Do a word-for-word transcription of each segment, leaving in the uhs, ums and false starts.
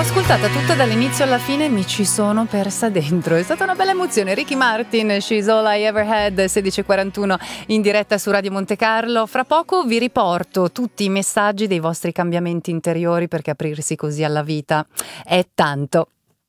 ascoltata tutta dall'inizio alla fine e mi ci sono persa dentro. È stata una bella emozione. Ricky Martin, She's All I Ever Had, sedici e quarantuno in diretta su Radio Monte Carlo. Fra poco vi riporto tutti i messaggi dei vostri cambiamenti interiori, perché aprirsi così alla vita è tanto.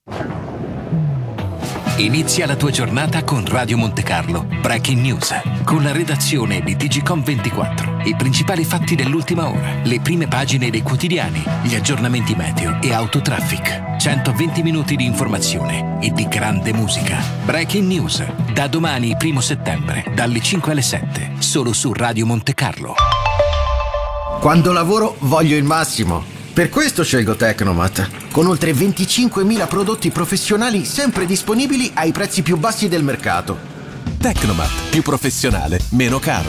Inizia la tua giornata con Radio Monte Carlo Breaking News, con la redazione di T G Com ventiquattro, i principali fatti dell'ultima ora, le prime pagine dei quotidiani, gli aggiornamenti meteo e autotraffic. centoventi minuti di informazione e di grande musica. Breaking News, da domani primo settembre, dalle cinque alle sette, solo su Radio Monte Carlo. Quando lavoro voglio il massimo. Per questo scelgo Tecnomat, con oltre venticinquemila prodotti professionali sempre disponibili ai prezzi più bassi del mercato. Tecnomat, più professionale, meno caro.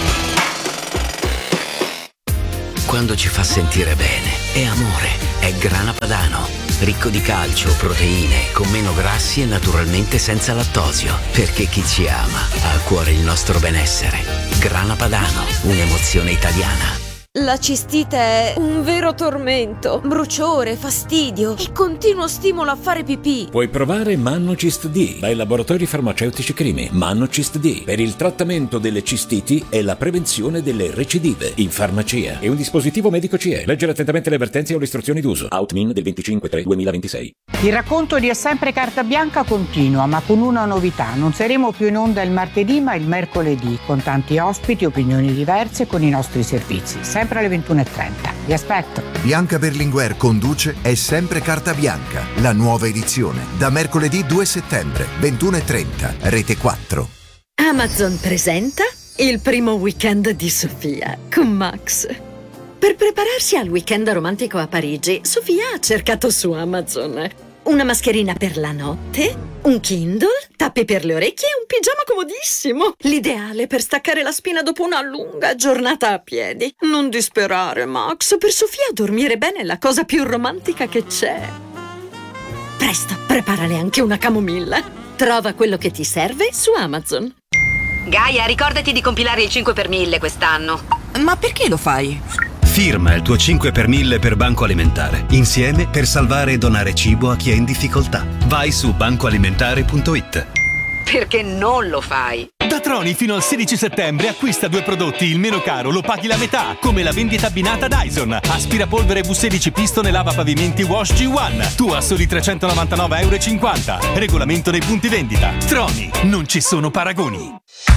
Quando ci fa sentire bene, è amore, è Grana Padano. Ricco di calcio, proteine, con meno grassi e naturalmente senza lattosio. Perché chi ci ama ha a cuore il nostro benessere. Grana Padano, un'emozione italiana. La cistite è un vero tormento, bruciore, fastidio e continuo stimolo a fare pipì. Puoi provare Mannocist D dai laboratori farmaceutici Crimi. Mannocist D per il trattamento delle cistiti e la prevenzione delle recidive in farmacia. È un dispositivo medico C E. Leggere attentamente le avvertenze o le istruzioni d'uso. Outmin del venticinque tre duemilaventisei. Il racconto di È sempre carta bianca continua, ma con una novità. Non saremo più in onda il martedì, ma il mercoledì, con tanti ospiti, opinioni diverse, con i nostri servizi. Sempre alle ventuno e trenta. Vi aspetto. Bianca Berlinguer conduce È sempre carta bianca, la nuova edizione, da mercoledì due settembre, ventuno e trenta, Rete quattro. Amazon presenta il primo weekend di Sofia con Max. Per prepararsi al weekend romantico a Parigi, Sofia ha cercato su Amazon una mascherina per la notte, un Kindle, tappi per le orecchie e un pigiama comodissimo. L'ideale per staccare la spina dopo una lunga giornata a piedi. Non disperare, Max. Per Sofia dormire bene è la cosa più romantica che c'è. Presto, preparale anche una camomilla. Trova quello che ti serve su Amazon. Gaia, ricordati di compilare il cinque per mille quest'anno. Ma perché lo fai? Firma il tuo cinque per mille per Banco Alimentare. Insieme per salvare e donare cibo a chi è in difficoltà. Vai su banco alimentare punto it. Perché non lo fai? Da Troni fino al sedici settembre acquista due prodotti, il meno caro lo paghi la metà, come la vendita abbinata Dyson, aspirapolvere V sedici Piston e lava pavimenti Wash G uno, tu a soli trecentonovantanove e cinquanta euro. Regolamento nei punti vendita. Troni, non ci sono paragoni.